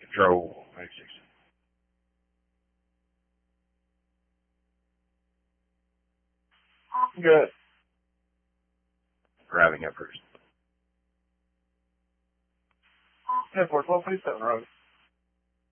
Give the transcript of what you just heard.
Control 96. Good. Driving up first. 10-4, 12, 27 road.